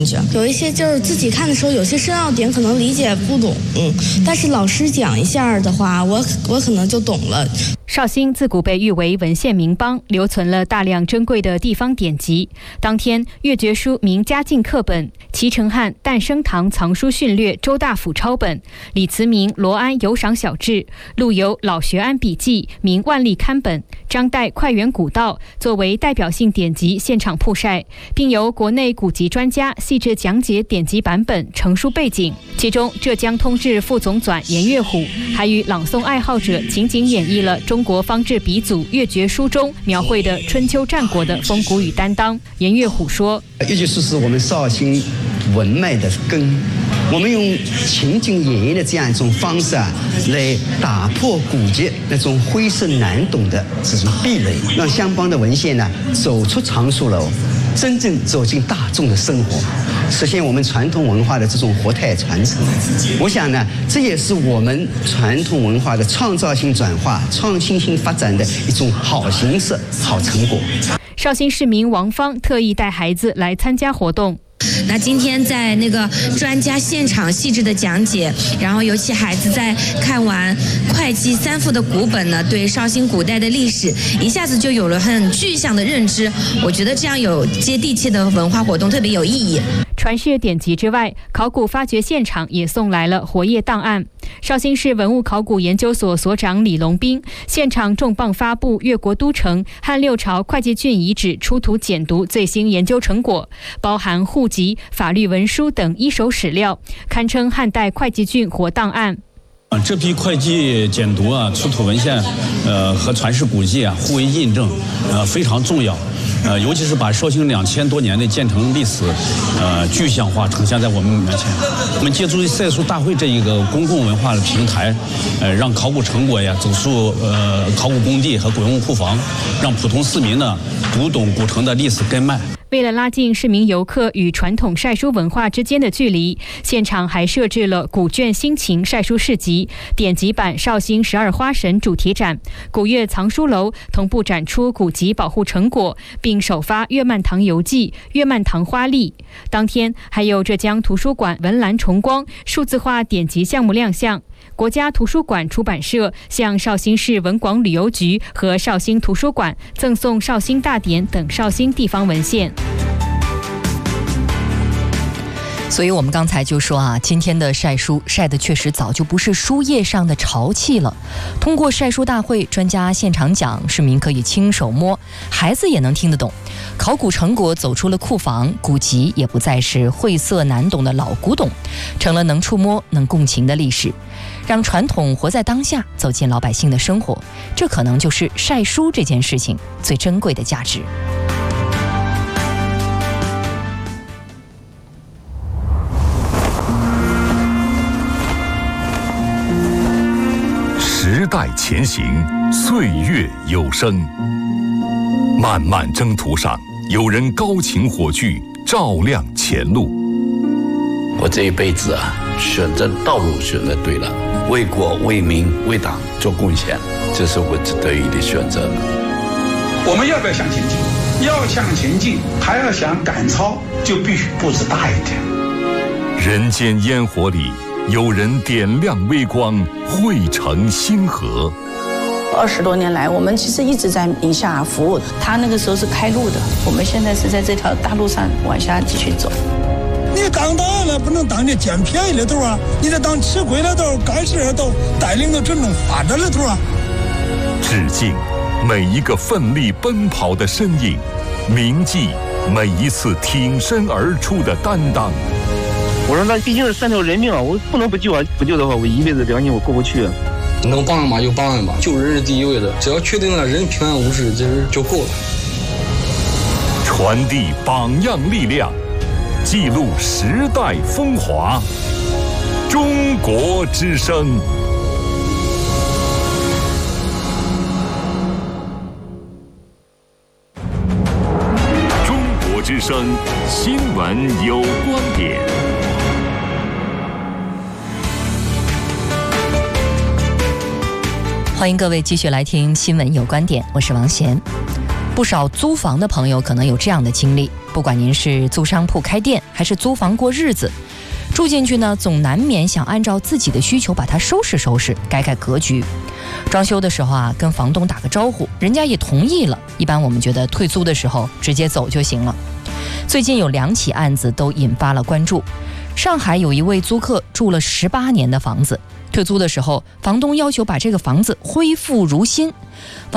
有一些就是自己看的时候，有些深奥点可能理解不懂，但是老师讲一下的话，我可能就懂了。 绍兴自古被誉为文献名邦，留存了大量珍贵的地方典籍。当天，越绝书明嘉靖课本、齐成汉诞生堂藏书训略周大府抄本、李慈铭罗安游赏小志、陆游老学庵笔记明万历刊本、张岱快园古道作为代表性典籍现场曝晒，并由国内古籍专家细致讲解典籍版本、成书背景。其中，浙江通志副总纂严月虎还与朗诵爱好者情景演绎了中国方志鼻祖越绝书中描绘的春秋战国的风骨与担当。严月虎说：“ 越绝书是我们绍兴文脉的根，我们用情景演绎的这样一种方式来打破古籍那种晦涩难懂的这种壁垒，让相关的文献走出藏书楼，真正走进大众的生活，实现我们传统文化的这种活态传承。我想这也是我们传统文化的创造性转化、创新性发展的一种好形式、好成果。” 绍兴市民王芳特意带孩子来参加活动。 那今天在那个专家现场细致的讲解，然后尤其孩子在看完会稽3赋的古本呢，对绍兴古代的历史一下子就有了很具象的认知。我觉得这样有接地气的文化活动特别有意义。 传世典籍之外，考古发掘现场也送来了活页档案。绍兴市文物考古研究所所长李龙斌现场重磅发布越国都城汉六朝会稽郡遗址出土简牍最新研究成果，包含户籍、法律文书等一手史料，堪称汉代会稽郡活档案。 这批会稽简牍出土文献和传世古迹互为印证，非常重要。尤其是把绍兴2000多年的建成历史具象化呈现在我们面前。我们借助赛书大会这一个公共文化的平台，让考古成果走出考古工地和文物库房，让普通市民读懂古城的历史根脉。 为了拉近市民游客与传统晒书文化之间的距离，现场还设置了古卷新情晒书市集、典籍版绍兴12花神主题展、古越藏书楼同步展出古籍保护成果，并首发岳曼堂游记、岳曼堂花历。当天还有浙江图书馆文澜重光数字化典籍项目亮相。国家图书馆出版社向绍兴市文广旅游局和绍兴图书馆赠送绍兴大典等绍兴地方文献。 所以我们刚才就说今天的晒书晒的确实早就不是书页上的潮气了。通过晒书大会，专家现场讲，市民可以亲手摸，孩子也能听得懂。考古成果走出了库房，古籍也不再是晦涩难懂的老古董，成了能触摸、能共情的历史。让传统活在当下，走进老百姓的生活，这可能就是晒书这件事情最珍贵的价值。 时代前行，岁月有声。漫漫征途上，有人高擎火炬，照亮前路。 我这一辈子选择道路选择对了，为国为民为党做贡献，这是我得以的选择。 我们要不要向前进？要向前进，还要想赶超，就必须步子大一点。 人间烟火里，有人点亮微光，汇成星河。 20多年来，我们其实一直在宁夏服务。他那个时候是开路的，我们现在是在这条大路上往下继续走。 你当党了，不能当你捡便宜的头啊！你得当吃亏的头、干事的头，带领着群众发展的头啊！ 致敬每一个奋力奔跑的身影，铭记每一次挺身而出的担当。 我说那毕竟是3条人命啊，我不能不救啊！不救的话，我一辈子良心我过不去。 能帮一把就帮一把，救人是第一位的，只要确定了人平安无事，这就够了。 传递榜样力量，记录时代风华。中国之声。中国之声新闻有观点。 欢迎各位继续来听新闻有观点，我是王贤。 不少租房的朋友可能有这样的经历，不管您是租商铺开店还是租房过日子，住进去呢，总难免想按照自己的需求把它收拾收拾，改改格局。装修的时候啊，跟房东打个招呼，人家也同意了，一般我们觉得退租的时候直接走就行了。最近有2起案子都引发了关注。上海有一位租客住了18年的房子，退租的时候，房东要求把这个房子恢复如新。